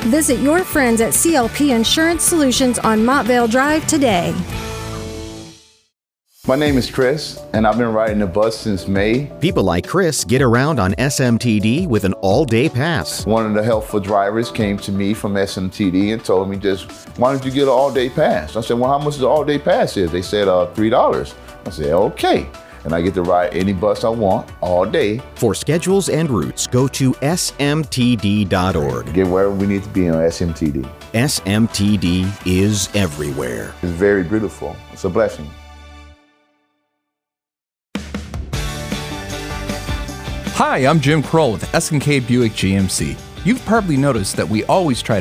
Visit your friends at CLP Insurance Solutions on Montvale Drive today. My name is Chris, and I've been riding the bus since May. People like Chris get around on SMTD with an all-day pass. One of the helpful drivers came to me from SMTD and told me why don't you get an all-day pass? I said, well, how much is the all-day pass is? They said $3. I said, okay. And I get to ride any bus I want all day. For schedules and routes, go to smtd.org. Get wherever we need to be on SMTD. SMTD is everywhere. It's very beautiful. It's a blessing. Hi, I'm Jim Kroll with S&K Buick GMC. You've probably noticed that we always try